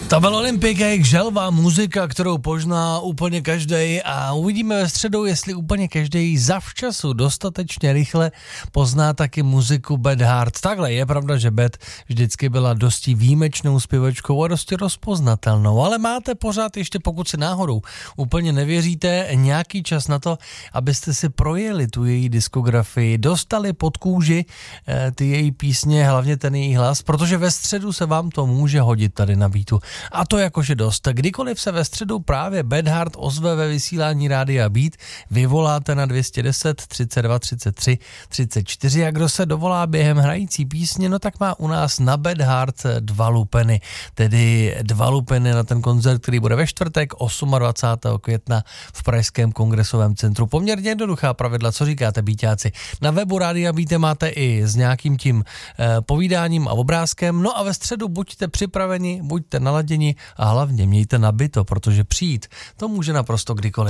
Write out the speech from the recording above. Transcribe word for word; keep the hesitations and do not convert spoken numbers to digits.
To byl Olympik, jejich želva, muzika, kterou pozná úplně každej a uvidíme ve středu, jestli úplně každej zavčasu dostatečně rychle pozná taky muziku Beth Hart. Takhle je pravda, že Beth vždycky byla dosti výjimečnou zpěvačkou a dosti rozpoznatelnou, ale máte pořád ještě, pokud si náhodou úplně nevěříte, nějaký čas na to, abyste si projeli tu její diskografii, dostali pod kůži eh, ty její písně, hlavně ten její hlas, protože ve středu se vám to může hodit tady na Beatu. A to jakože dost. Kdykoliv se ve středu právě Beth Hart ozve ve vysílání Rádia Beat, vyvoláte na dvě stě deset, třicet dva, třicet tři, třicet čtyři a kdo se dovolá během hrající písně, no tak má u nás na Beth Hart dva lupeny, tedy dva lupeny na ten koncert, který bude ve čtvrtek dvacátého osmého května v Pražském kongresovém centru. Poměrně jednoduchá pravidla, co říkáte, Beatáci? Na webu Rádia Beat máte i s nějakým tím eh, povídáním a obrázkem, no a ve středu buďte připraveni, buďte naladěni a hlavně mějte nabito, protože přijít to může naprosto kdykoliv.